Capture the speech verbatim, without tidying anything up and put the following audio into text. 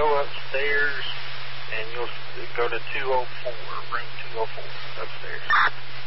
go upstairs, and you'll go to two oh four, room two oh four, upstairs.